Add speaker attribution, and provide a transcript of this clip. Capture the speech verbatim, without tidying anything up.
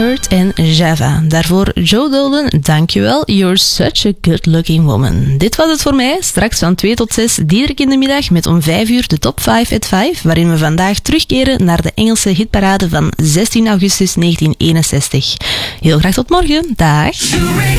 Speaker 1: Hurt en Java. Daarvoor Joe Dolan, dankjewel. You're such a good looking woman. Dit was het voor mij. Straks van twee tot zes, Diederik in de middag met om vijf uur de top vijf at vijf, waarin we vandaag terugkeren naar de Engelse hitparade van zestien augustus negentien eenenzestig. Heel graag tot morgen. Dag.